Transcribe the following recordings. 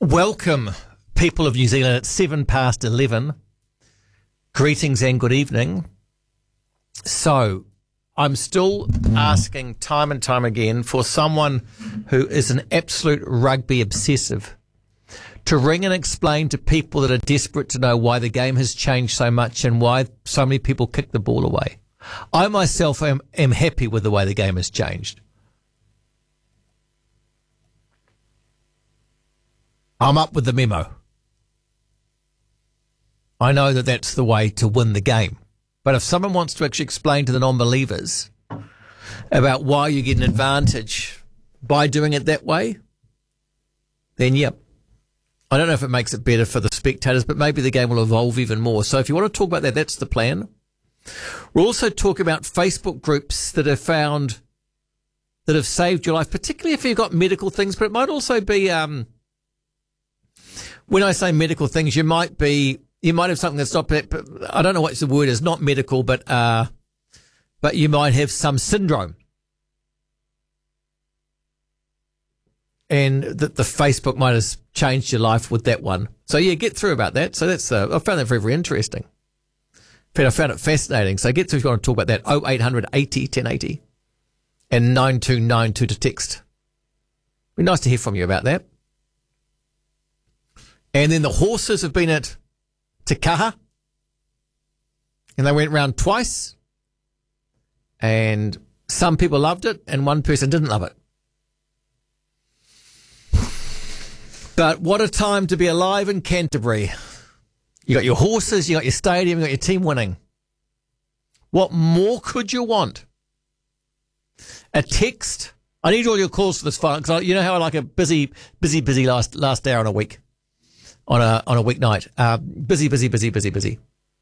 Welcome, people of New Zealand. It's 11:07. Greetings and good evening. So, I'm still asking time and time again for someone who is an absolute rugby obsessive to ring and explain to people that are desperate to know why the game has changed so much and why so many people kick the ball away. I myself am happy with the way the game has changed. I'm up with the memo. I know that that's the way to win the game. But if someone wants to actually explain to the non-believers about why you get an advantage by doing it that way, then yep. I don't know if it makes it better for the spectators, but maybe the game will evolve even more. So if you want to talk about that, that's the plan. We'll also talk about Facebook groups that have found, that have saved your life, particularly if you've got medical things, but it might also be, when I say medical things, you might have something that's not, but I don't know what the word is, not medical, but you might have some syndrome. And that the Facebook might have changed your life with that one. So yeah, get through about that. So that's, I found that very, very interesting. In fact, I found it fascinating. So get through if you want to talk about that. 0800 80 1080 and 9292 to text. Be nice to hear from you about that. And then the horses have been at Te Kaha, and they went round twice, and some people loved it, and one person didn't love it. But what a time to be alive in Canterbury. You got your horses, you got your stadium, you got your team winning. What more could you want? A text. I need all your calls for this final, because you know how I like a busy last hour on a week. On a weeknight. Busy.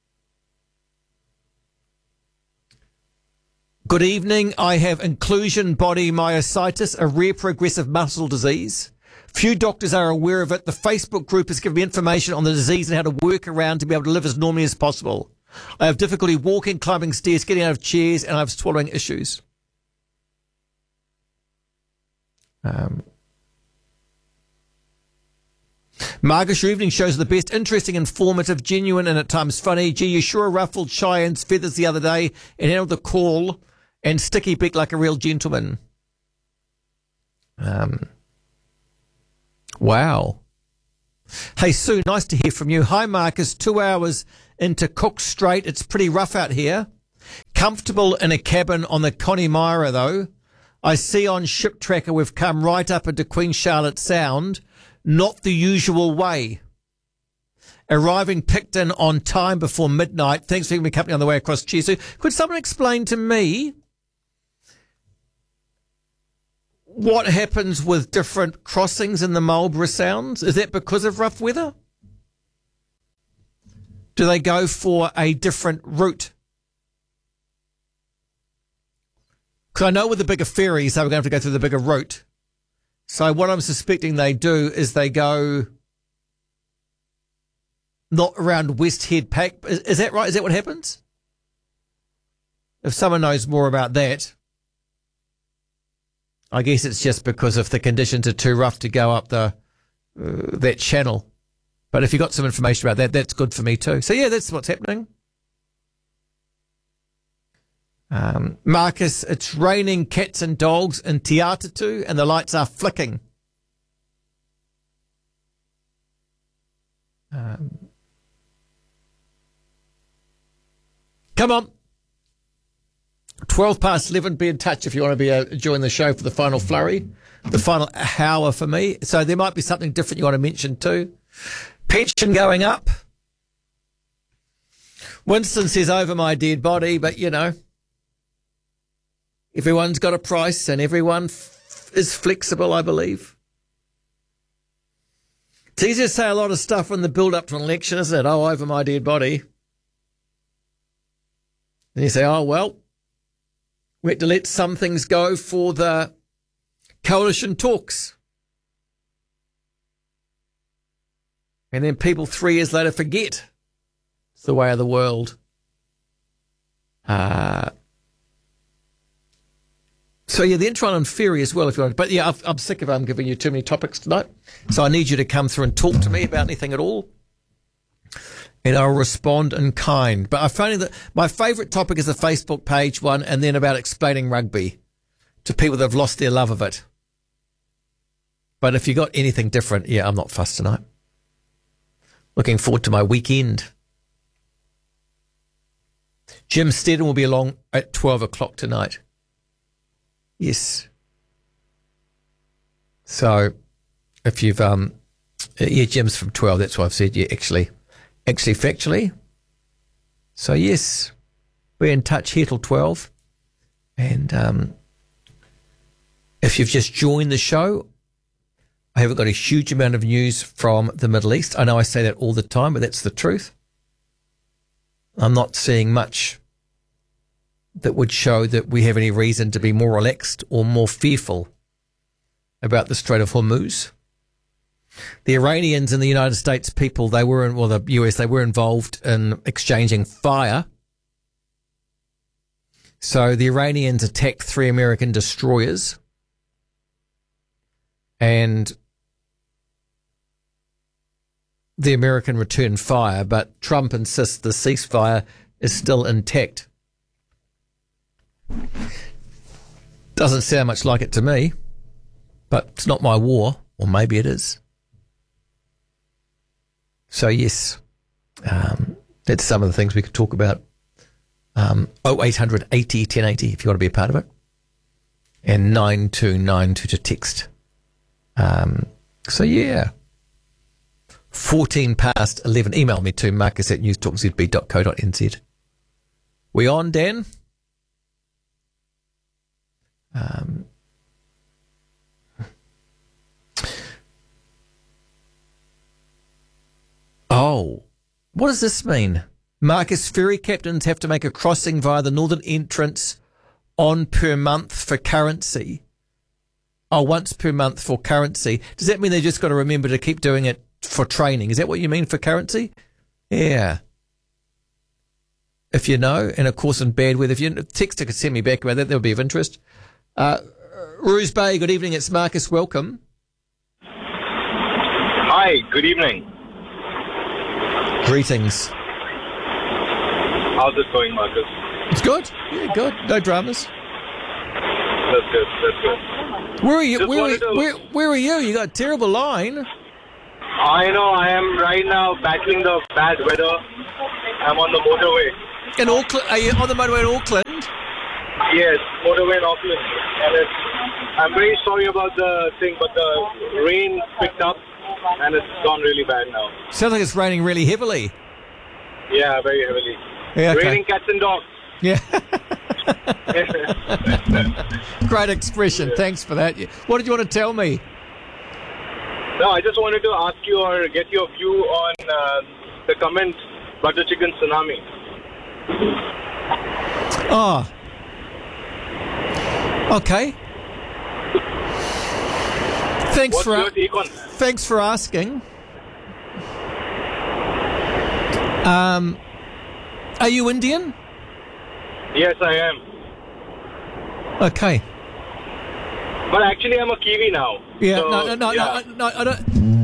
Good evening. I have inclusion body myositis, a rare progressive muscle disease. Few doctors are aware of it. The Facebook group has given me information on the disease and how to work around to be able to live as normally as possible. I have difficulty walking, climbing stairs, getting out of chairs, and I have swallowing issues. Marcus, your evening shows are the best, interesting, informative, genuine, and at times funny. Gee, you sure ruffled Cheyenne's feathers the other day and handled the call and sticky beak like a real gentleman. Wow. Hey, Sue, nice to hear from you. Hi, Marcus. 2 hours into Cook Strait. It's pretty rough out here. Comfortable in a cabin on the Connemara, though. I see on Ship Tracker we've come right up into Queen Charlotte Sound. Not the usual way. Arriving Picton on time before midnight. Thanks for giving me company on the way across Chesu. Could someone explain to me what happens with different crossings in the Marlborough Sounds? Is that because of rough weather? Do they go for a different route? Because I know with the bigger ferries, they were going to have to go through the bigger route. So what I'm suspecting they do is they go not around West Head Pack. Is that right? Is that what happens? If someone knows more about that, I guess it's just because if the conditions are too rough to go up that channel. But if you got some information about that, that's good for me too. So yeah, that's what's happening. Marcus, it's raining cats and dogs in Te Atatu and the lights are flicking. Come on. 11:12, be in touch if you want to be join the show for the final flurry, the final hour for me. So there might be something different you want to mention too. Pension going up. Winston says over my dead body, but you know, everyone's got a price and everyone is flexible, I believe. It's easy to say a lot of stuff in the build-up to an election, isn't it? Oh, over my dead body. Then you say, oh, well, we had to let some things go for the coalition talks. And then people 3 years later forget. It's the way of the world. So, yeah, the Entron and Ferry as well, if you want. But, yeah, I'm sick of giving you too many topics tonight. So I need you to come through and talk to me about anything at all. And I'll respond in kind. But I find that my favourite topic is the Facebook page one, and then about explaining rugby to people that have lost their love of it. But if you got anything different, yeah, I'm not fussed tonight. Looking forward to my weekend. Jim Steddon will be along at 12 o'clock tonight. Yes. So, if you've, yeah, Jim's from 12, that's why I've said, yeah, actually, factually. So, yes, we're in touch here till 12. And if you've just joined the show, I haven't got a huge amount of news from the Middle East. I know I say that all the time, but that's the truth. I'm not seeing much that would show that we have any reason to be more relaxed or more fearful about the Strait of Hormuz. The Iranians and the United States people, the US, they were involved in exchanging fire. So the Iranians attacked 3 American destroyers, and the American returned fire, but Trump insists the ceasefire is still intact. Doesn't sound much like it to me, but it's not my war, or maybe it is. So yes, that's some of the things we could talk about. 0800 80 1080 if you want to be a part of it, and 9292 to text. So yeah, 14 past 11. Email me to marcus@newstalkzb.co.nz. We on, Dan? Oh, what does this mean? Marcus, ferry captains have to make a crossing via the northern entrance on per month for currency. Oh, once per month for currency. Does that mean they just got to remember to keep doing it for training? Is that what you mean for currency? Yeah. If you know, and of course in bad weather, if you texter could send me back about that, that would be of interest. Ruse Bay, good evening. It's Marcus. Welcome. Hi, good evening. Greetings. How's it going, Marcus? It's good. Yeah, good. No dramas. That's good. That's good. Where are you? Where are you? You got a terrible line. I know. I am right now battling the bad weather. I'm on the motorway. In Auckland? Are you on the motorway in Auckland? Yes, motorway in Auckland. And I'm very sorry about the thing, but the rain picked up and it's gone really bad now. Sounds like it's raining really heavily. Yeah, very heavily. Yeah, okay. Raining cats and dogs. Yeah. Great expression. Yeah. Thanks for that. What did you want to tell me? No, I just wanted to ask you or get your view on the comment butter chicken tsunami. Oh. Okay. Thanks for asking. Are you Indian? Yes, I am. Okay. But actually, I'm a Kiwi now. Yeah. So, no. I don't.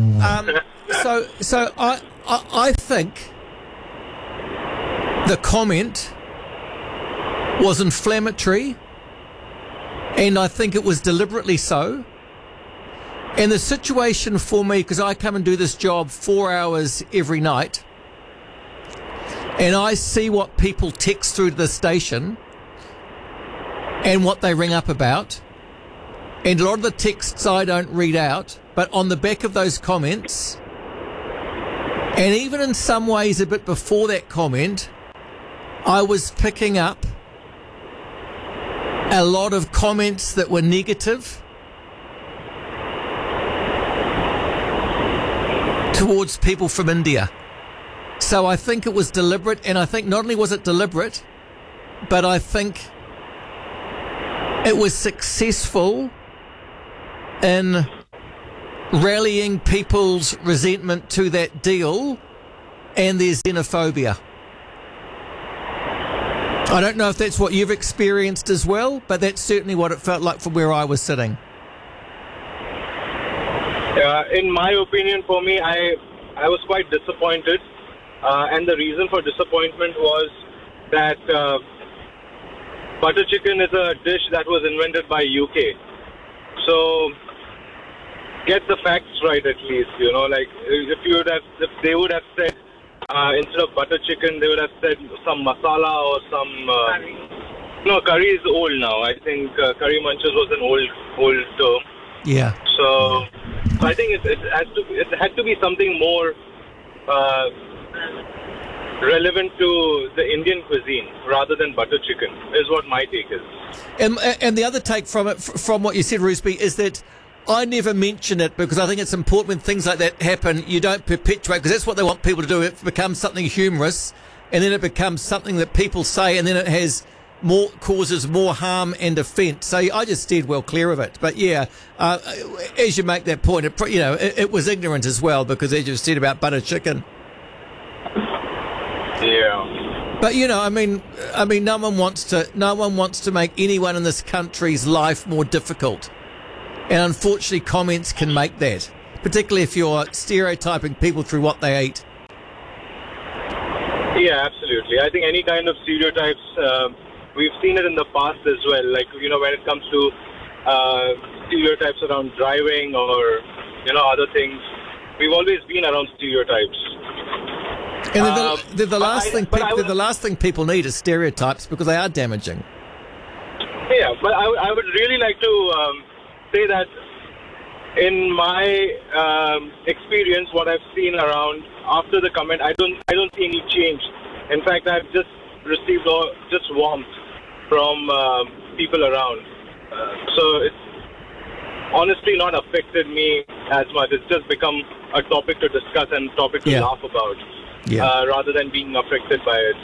So I think the comment was inflammatory, and I think it was deliberately so. And the situation for me, because I come and do this job 4 hours every night, and I see what people text through to the station and what they ring up about. And a lot of the texts I don't read out, but on the back of those comments, and even in some ways a bit before that comment, I was picking up a lot of comments that were negative towards people from India. So I think it was deliberate, and I think not only was it deliberate, but I think it was successful in rallying people's resentment to that deal and their xenophobia. I don't know if that's what you've experienced as well, but that's certainly what it felt like from where I was sitting. In my opinion, for me, I was quite disappointed. And the reason for disappointment was that butter chicken is a dish that was invented by UK. So get the facts right at least, like if they would have said instead of butter chicken, they would have said some masala or some no, curry is old now. I think curry munchers was an old term. Yeah. So I think it had to be something more relevant to the Indian cuisine rather than butter chicken, is what my take is. And the other take from it, from what you said, Rusby, is that I never mention it because I think it's important when things like that happen, you don't perpetuate, because that's what they want people to do. It becomes something humorous, and then it becomes something that people say, and then it causes more harm and offence. So I just steered well clear of it. But yeah, as you make that point, it was ignorant as well, because as you said about butter chicken. Yeah. But I mean, no one wants to make anyone in this country's life more difficult, and unfortunately, comments can make that, particularly if you're stereotyping people through what they eat. Yeah, absolutely. I think any kind of stereotypes, we've seen it in the past as well. Like when it comes to stereotypes around driving or other things, we've always been around stereotypes. And they're the last thing people need is stereotypes, because they are damaging. Yeah, but I would really like to say that in my experience, what I've seen around after the comment, I don't see any change. In fact, I've just received just warmth from people around. So it's honestly not affected me as much. It's just become a topic to discuss and topic to laugh about. Yeah. Rather than being affected by it.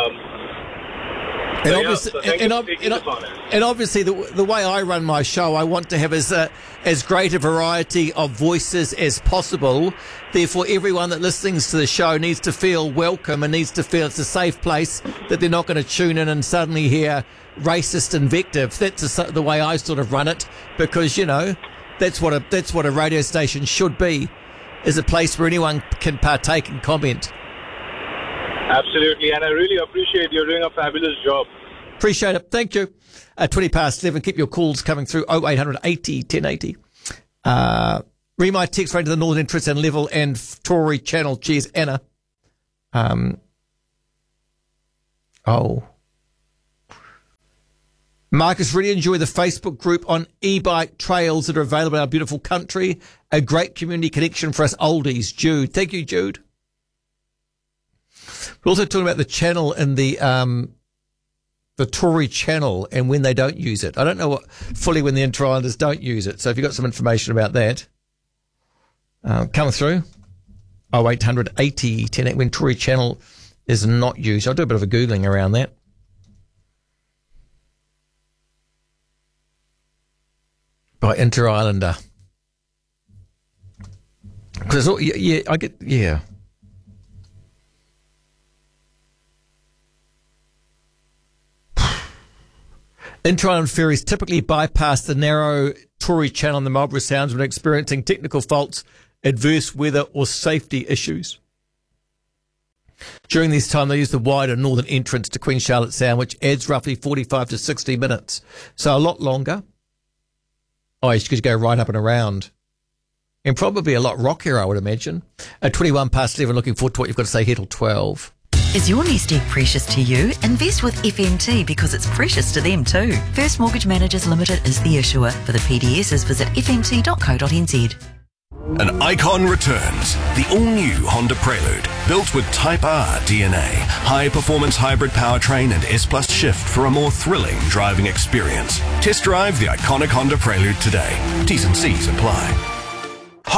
And obviously, the way I run my show, I want to have as great a variety of voices as possible. Therefore, everyone that listens to the show needs to feel welcome and needs to feel it's a safe place, that they're not going to tune in and suddenly hear racist invective. That's the way I sort of run it, because that's what a radio station should be, is a place where anyone can partake and comment. Absolutely, and I really appreciate you're doing a fabulous job. Appreciate it. Thank you. 20 past 11. Keep your calls coming through 0800 80 1080. Read my text right to the Northern Entrance and Level and Tory channel. Cheers, Anna. Marcus, really enjoy the Facebook group on e-bike trails that are available in our beautiful country. A great community connection for us oldies. Jude. Thank you, Jude. We're also talking about the channel and the Tory channel and when they don't use it. I don't know fully when the Inter-Islanders don't use it. So if you've got some information about that, come through. 0800 80 10 when Tory channel is not used. I'll do a bit of a Googling around that. By Inter-Islander. Because Inter-Island ferries typically bypass the narrow Tory channel in the Marlborough Sounds when experiencing technical faults, adverse weather or safety issues. During this time, they use the wider northern entrance to Queen Charlotte Sound, which adds roughly 45 to 60 minutes. So a lot longer. Oh, you could go right up and around. And probably a lot rockier, I would imagine. At 21 past 11, looking forward to what you've got to say here till 12. Is your nest egg precious to you? Invest with FMT because it's precious to them too. First Mortgage Managers Limited is the issuer. For the PDSs, visit fmt.co.nz. An icon returns. The all-new Honda Prelude, built with Type R DNA, high-performance hybrid powertrain and S+ shift for a more thrilling driving experience. Test drive the iconic Honda Prelude today. T's and C's apply.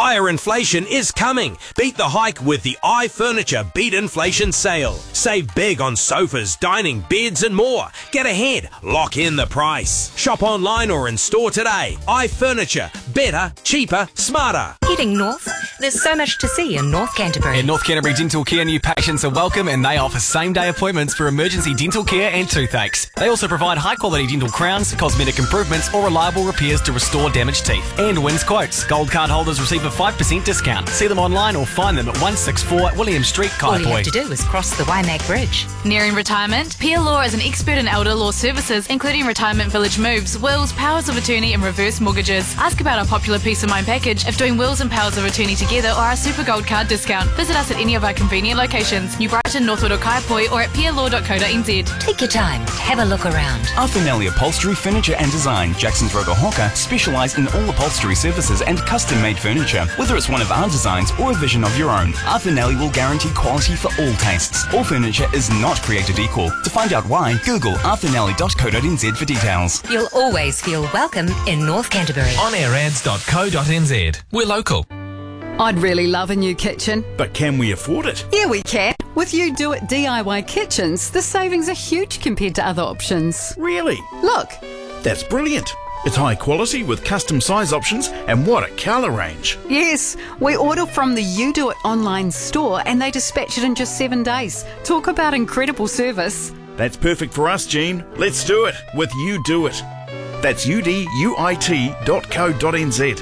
Higher inflation is coming. Beat the hike with the iFurniture Beat Inflation Sale. Save big on sofas, dining, beds and more. Get ahead. Lock in the price. Shop online or in store today. iFurniture. Better, cheaper, smarter. Heading north, there's so much to see in North Canterbury. In North Canterbury Dental Care, new patients are welcome and they offer same-day appointments for emergency dental care and toothaches. They also provide high-quality dental crowns, cosmetic improvements or reliable repairs to restore damaged teeth. And wins quotes. Gold card holders receive a 5% discount. See them online or find them at 164 William Street, Kaipoi. All you have to do is cross the Waimak Bridge. Nearing retirement? Pia Law is an expert in elder law services, including retirement village moves, wills, powers of attorney and reverse mortgages. Ask about our popular Peace of Mind package if doing wills and powers of attorney together or our Super Gold Card discount. Visit us at any of our convenient locations, New Brighton, Northwood or Kaipoi, or at pialaw.co.nz. Take your time, have a look around. Arthur Upholstery Furniture and Design, Jackson's Road or Hawker, specialise in all upholstery services and custom-made furniture. Whether it's one of our designs or a vision of your own, Arthur Nelly will guarantee quality for all tastes. All furniture is not created equal. To find out why, Google arthurnelly.co.nz for details. You'll always feel welcome in North Canterbury. onAirAds.co.nz. We're local. I'd really love a new kitchen. But can we afford it? Yeah, we can. With You Do It DIY Kitchens, the savings are huge compared to other options. Really? Look. That's brilliant. It's high quality with custom size options and what a colour range. Yes, we order from the You Do It online store and they dispatch it in just 7 days. Talk about incredible service. That's perfect for us, Jean. Let's do it with You Do It. That's uduit.co.nz.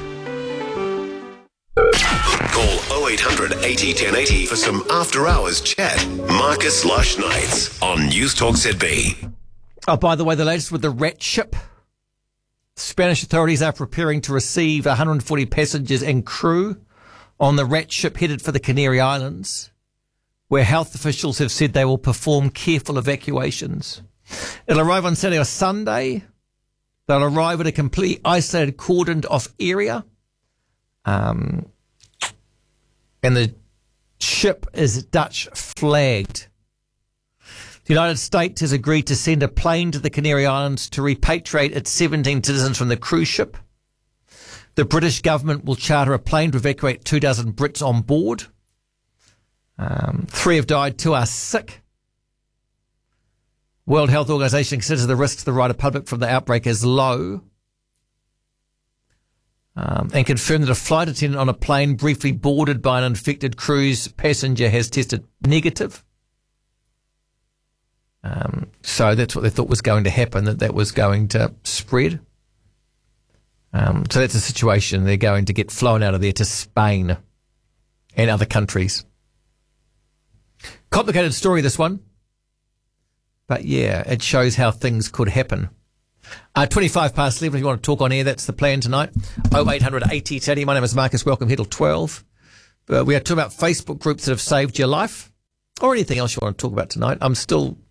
Call 0800 80 1080 for some after hours chat. Marcus Lush Nights on News Talk ZB. Oh, by the way, the latest with the rat ship. Spanish authorities are preparing to receive 140 passengers and crew on the rat ship headed for the Canary Islands, where health officials have said they will perform careful evacuations. It'll arrive on Saturday or Sunday. They'll arrive at a complete isolated, cordoned off area. And the ship is Dutch flagged. The United States has agreed to send a plane to the Canary Islands to repatriate its 17 citizens from the cruise ship. The British government will charter a plane to evacuate 24 Brits on board. 3 have died, 2 are sick. World Health Organization considers the risk to the wider public from the outbreak as low. And confirmed that a flight attendant on a plane briefly boarded by an infected cruise passenger has tested negative. So that's what they thought was going to happen, that was going to spread. So that's a situation. They're going to get flown out of there to Spain and other countries. Complicated story, this one. But yeah, it shows how things could happen. 25 past 11, if you want to talk on air, that's the plan tonight. 0800 80 1080. My name is Marcus. Welcome here till 12. We are talking about Facebook groups that have saved your life or anything else you want to talk about tonight. I'm still